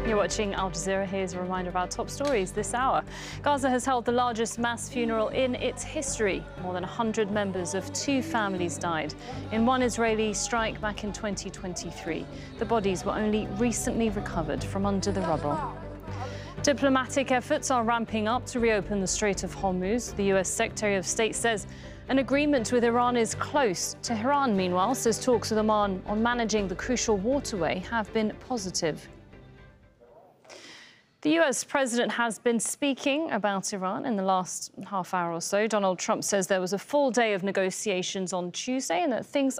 You're watching Al Jazeera. Here's a reminder of our top stories this hour. Gaza has held the largest mass funeral in its history. More than 100 members of two families died in one Israeli strike back in 2023. The bodies were only recently recovered from under the rubble. Diplomatic efforts are ramping up to reopen the Strait of Hormuz. The U.S. Secretary of State says an agreement with Iran is close. Tehran, meanwhile, says talks with Oman on managing the crucial waterway have been positive. The U.S. president has been speaking about Iran in the last half hour or so. Donald Trump says there was a full day of negotiations on Tuesday and that things